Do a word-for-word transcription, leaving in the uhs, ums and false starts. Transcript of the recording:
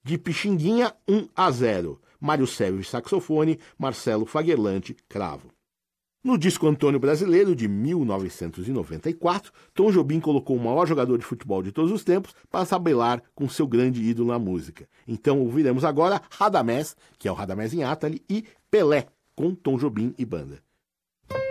De Pixinguinha, um a zero. Mário Sérgio, saxofone, Marcelo Faguelante, cravo. No disco Antônio Brasileiro, de mil novecentos e noventa e quatro, Tom Jobim colocou o maior jogador de futebol de todos os tempos para tabelar com seu grande ídolo na música. Então ouviremos agora Radamés, que é o Radamés em Atali, e Pelé, com Tom Jobim e banda.